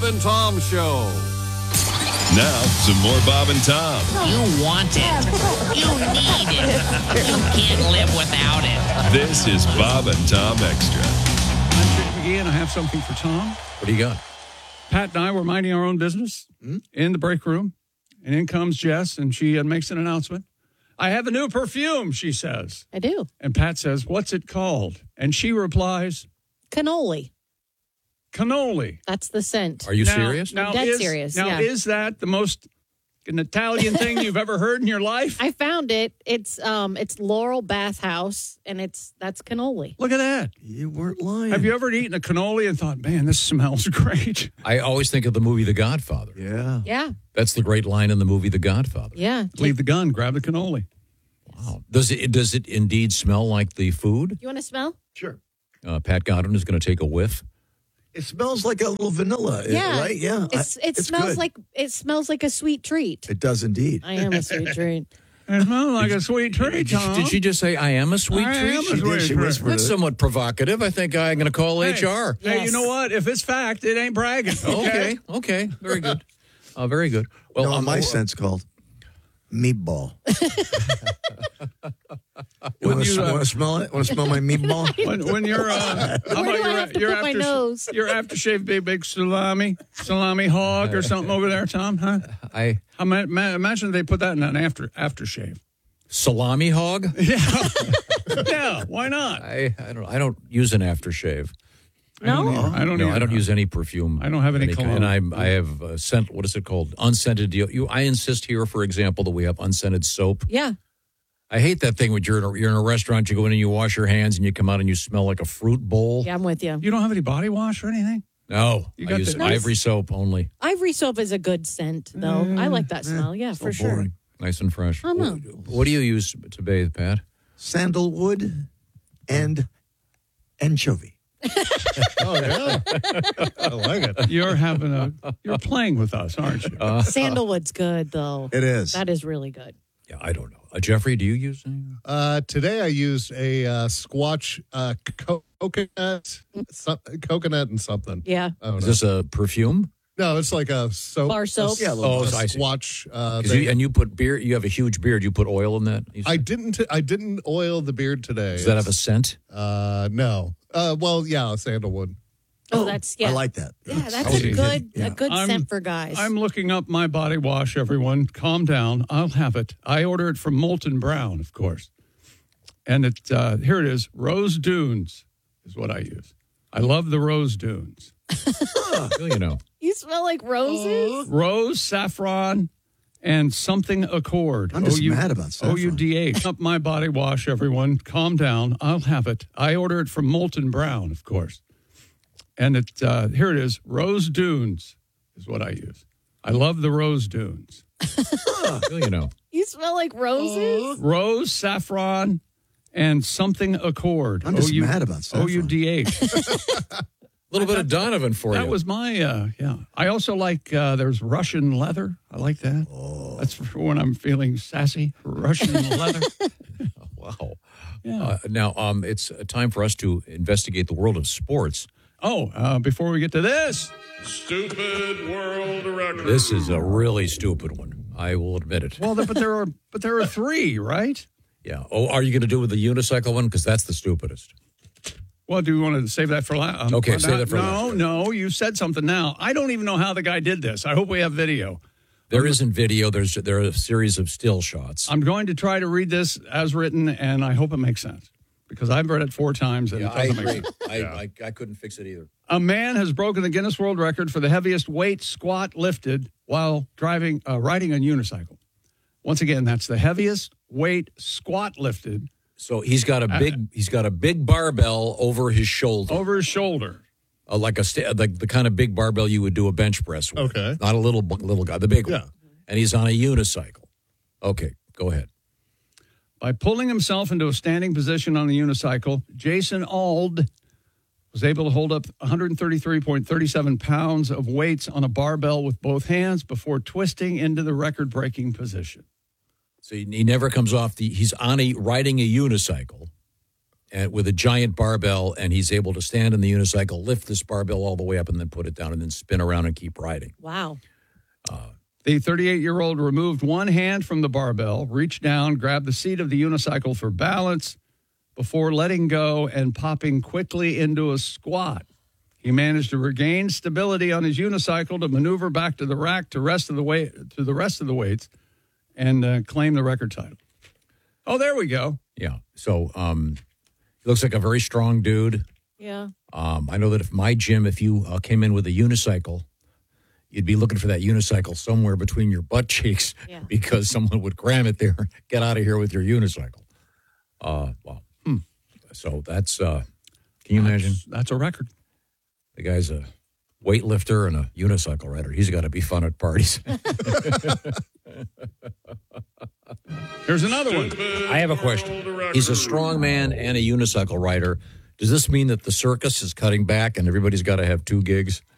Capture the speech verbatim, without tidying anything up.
and Tom Show. Now, some more Bob and Tom. You want it. You need it. You can't live without it. This is Bob and Tom Extra. I'm Jake McGee, and I have something for Tom. What do you got? Pat and I were minding our own business mm-hmm. in the break room, and in comes Jess, and she uh, makes an announcement. I have a new perfume, she says. I do. And Pat says, what's it called? And she replies, Cannoli. Cannoli. That's the scent. Are you now, serious? Now, I'm dead is, serious, Now, yeah. is that the most an Italian thing you've ever heard in your life? I found it. It's um, it's Laurel Bathhouse, and it's that's cannoli. Look at that. You weren't lying. Have you ever eaten a cannoli and thought, man, this smells great? I always think of the movie The Godfather. Yeah. Yeah. That's the great line in the movie The Godfather. Yeah. Leave the gun, grab the cannoli. Wow. Does it does it indeed smell like the food? You want to smell? Sure. Uh, Pat Godwin is going to take a whiff. It smells like a little vanilla, Yeah. right? Yeah. It's, I- it it's smells good. like it smells like a sweet treat. It does indeed. I am a sweet treat. It smells like a sweet treat, Did, Tom. did she just say, I am a sweet I treat? am a She- sweet She treat. whispered That's it. somewhat provocative. I think I'm going to call Hey, H R. Hey, Yes. you know what? If it's fact, it ain't bragging. Okay, okay. Very good. Uh, very good. Well, No, um, my uh, scent's called meatball. You When want you, uh, to smell it? Want to smell my meatball? When, when you're, uh, how Where do about I your, have to your put my after, nose? your aftershave, big, big salami, salami hog or something over there, Tom? Huh? I How ma- ma- imagine they put that in an after aftershave. salami hog. Yeah, yeah. Why not? I I don't I don't use an aftershave. I don't No? either. I don't. No, either. I don't use any perfume. I don't have any kind. cologne. And I I have uh, scent. What is it called? Unscented deal. You. I insist here, for example, that we have unscented soap. Yeah. I hate that thing when you're in a, you're in a restaurant. You go in and you wash your hands, and you come out and you smell like a fruit bowl. Yeah, I'm with you. You don't have any body wash or anything? No, You I got use the- ivory soap only. Ivory soap is a good scent, though. I like that smell. Yeah, for sure. boring. Nice and fresh. I know. What do you use to bathe, Pat? Sandalwood and anchovy. Oh, yeah. I like it. You're having a. You're playing with us, aren't you? Uh, Sandalwood's good, though. It is. That is really good. yeah, I don't know. Uh, Jeffrey, do you use any? Uh, today I used a uh, Squatch uh, co- coconut, so- coconut and something. Yeah. I don't Is know. this a perfume? No, it's like a soap. Bar soap? a- Yeah, a little- a Oh, I see. Squatch. Uh, 'Cause thing. you, and you put beard. You have a huge beard. You put oil in that. You I said? didn't. I didn't oil the beard today. Does that have a scent? Uh, no. Uh, well, yeah, sandalwood. Oh, that's yeah. I like that. Yeah, that's Okay. a good Yeah. a good I'm- scent for guys. I'm looking up my body wash, everyone. Calm down. I'll have it. I order it from Molten Brown, of course. And it uh, here it is. Rose Dunes is what I use. I love the Rose Dunes. Well, you know. you smell like roses. Rose, saffron, and something accord. I'm just O U mad about saffron. O U D H. Up my body wash, everyone. Calm down. I'll have it. I order it from Molten Brown, of course. And it uh, here it is. Rose Dunes is what I use. I love the Rose Dunes. Well, you know. You smell like roses. Rose, saffron, and something accord. I'm just O U mad about saffron. O U D H. A little bit of Donovan for you. That was my, uh, yeah. I also like, uh, there's Russian leather. I like that. Oh. That's for when I'm feeling sassy. Russian leather. wow. Yeah. Uh, now, um, it's time for us to investigate the world of sports. Oh, uh, before we get to this, Stupid world record. This is a really stupid one. I will admit it. well, but there are, but there are three, right? Yeah. Oh, are you going to do with the unicycle one? Because that's the stupidest. Well, do you want to save that for last? Um, Okay, uh, save that for no, last. No, you said something now. I don't even know how the guy did this. I hope we have video. There isn't video. There's there are a series of still shots. I'm going to try to read this as written, and I hope it makes sense because I've read it four times and Yeah, it I doesn't make agree. sense. I, I I couldn't fix it either. A man has broken the Guinness World Record for the heaviest weight squat lifted while driving, uh, riding a unicycle. Once again, that's the heaviest weight squat lifted So he's got a big he's got a big barbell over his shoulder, over his shoulder. uh, like a sta- like the kind of big barbell you would do a bench press with. Okay. Not a little little guy, the big Yeah. one. And he's on a unicycle. Okay, go ahead. By pulling himself into a standing position on the unicycle, Jason Ald was able to hold up one hundred thirty-three point three seven pounds of weights on a barbell with both hands before twisting into the record-breaking position. So he, he never comes off the. He's on a riding a unicycle, and with a giant barbell, and he's able to stand on the unicycle, lift this barbell all the way up, and then put it down, and then spin around and keep riding. Wow. The thirty-eight-year-old removed one hand from the barbell, reached down, grabbed the seat of the unicycle for balance before letting go and popping quickly into a squat. He managed to regain stability on his unicycle to maneuver back to the rack to rest of the weight to the rest of the weights and uh, claim the record title. Oh, there we go. Yeah. So um, he looks like a very strong dude. Yeah. Um, I know that if my gym, if you uh, came in with a unicycle, you'd be looking for that unicycle somewhere between your butt cheeks Yeah. because someone would cram it there. Get out of here with your unicycle. Uh, wow. Hmm. So that's, uh, can you imagine? That's a record. The guy's a weightlifter and a unicycle rider. He's got to be fun at parties. Here's another one. I have a question. He's a strong man and a unicycle rider. Does this mean that the circus is cutting back and everybody's got to have two gigs?